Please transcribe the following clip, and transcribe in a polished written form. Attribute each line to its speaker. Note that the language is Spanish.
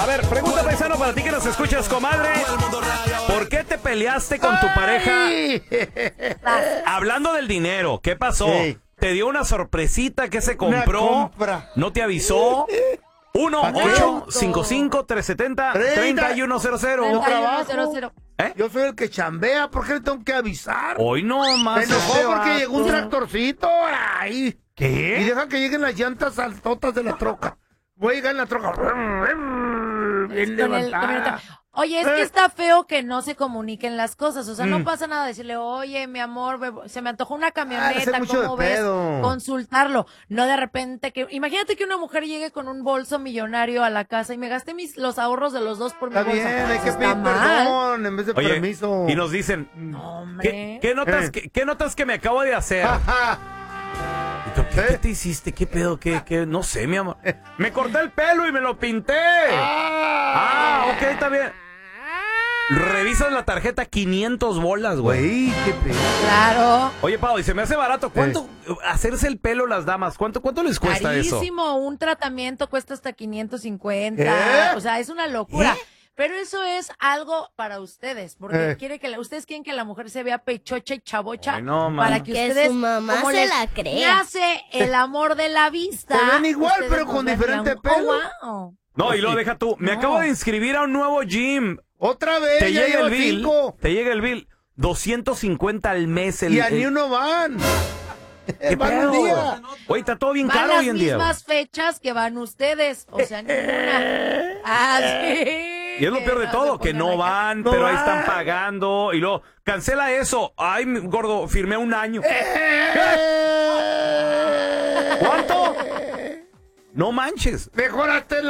Speaker 1: A ver, pregunta paisano para ti que nos escuchas, comadre. ¿Por qué te peleaste con tu pareja? Hablando del dinero, ¿qué pasó?
Speaker 2: Sí.
Speaker 1: ¿Te dio una sorpresita que se compró?
Speaker 2: Una compra.
Speaker 1: ¿No te avisó? 1-855-370-3100.
Speaker 2: Yo trabajo.
Speaker 3: 3100.
Speaker 2: Yo soy el que chambea, ¿por qué le tengo que avisar?
Speaker 1: Hoy no
Speaker 2: Me
Speaker 1: más.
Speaker 2: enojó
Speaker 1: este
Speaker 2: porque
Speaker 1: vato.
Speaker 2: llegó un tractorcito ahí. Y
Speaker 1: ¿Qué?
Speaker 2: deja que lleguen las llantas altotas de la troca. Voy a llegar en la troca. Bien levantada.
Speaker 3: Oye, es que está feo que no se comuniquen las cosas. O sea, no pasa nada decirle, oye, mi amor, se me antojó una camioneta,
Speaker 2: mucho
Speaker 3: ¿cómo
Speaker 2: de
Speaker 3: ves?
Speaker 2: pedo.
Speaker 3: Consultarlo. No de repente que... Imagínate que una mujer llegue con un bolso millonario a la casa y me gasté los ahorros de los dos por mi
Speaker 2: Está
Speaker 3: bolsa.
Speaker 2: bien, hay que
Speaker 3: Está
Speaker 2: pedir
Speaker 3: mal.
Speaker 2: perdón en vez de
Speaker 1: Oye,
Speaker 2: permiso.
Speaker 1: y nos dicen,
Speaker 3: No, hombre.
Speaker 1: ¿qué notas, qué notas que me acabo de hacer?
Speaker 2: Ajá.
Speaker 1: ¿Y tú, ¿Qué te hiciste? ¿Qué pedo? ¿Qué? No sé, mi amor. Me corté el pelo y me lo pinté. Ok, está bien. Revisas la tarjeta, 500 bolas, güey.
Speaker 2: Güey, qué pedo.
Speaker 3: Claro.
Speaker 1: Oye, Pau, y se me hace barato. ¿Cuánto hacerse el pelo las damas? ¿Cuánto les cuesta eso?
Speaker 3: Carísimo. Un tratamiento cuesta hasta 550. O sea, es una locura. Pero eso es algo para ustedes, porque ustedes quieren que la mujer se vea pechocha y chavocha.
Speaker 1: Ay, no, man.
Speaker 3: Para que
Speaker 4: Que
Speaker 3: ustedes,
Speaker 4: su mamá
Speaker 3: como
Speaker 4: se
Speaker 3: les
Speaker 4: la crea.
Speaker 3: nace el amor de la vista.
Speaker 2: Se ven igual,
Speaker 3: ustedes
Speaker 2: pero
Speaker 3: nos
Speaker 2: con
Speaker 3: ven
Speaker 2: diferente
Speaker 3: la-
Speaker 2: pelo.
Speaker 3: wow.
Speaker 1: No, y lo deja tú. Me
Speaker 3: No.
Speaker 1: acabo de inscribir a un nuevo gym.
Speaker 2: Otra vez,
Speaker 1: Te
Speaker 2: ya
Speaker 1: llega
Speaker 2: llevo
Speaker 1: el bill.
Speaker 2: 5.
Speaker 1: Te llega el bill. 250 al mes.
Speaker 2: Y a ni uno van.
Speaker 1: ¿Qué
Speaker 2: Van
Speaker 1: pedo?
Speaker 2: un día.
Speaker 1: Oye, está todo bien
Speaker 3: Van
Speaker 1: caro
Speaker 3: las
Speaker 1: hoy en día.
Speaker 3: mismas fechas que van ustedes, o sea, ninguna. Ah, sí.
Speaker 1: Y es lo peor de
Speaker 3: No
Speaker 1: todo,
Speaker 3: se
Speaker 1: que
Speaker 3: pongan
Speaker 1: no
Speaker 3: acá.
Speaker 1: van,
Speaker 2: No
Speaker 1: pero ahí
Speaker 2: van.
Speaker 1: están pagando. Y luego, cancela eso. Ay, gordo, firmé un año. ¿Cuánto? No manches.
Speaker 2: Mejoraste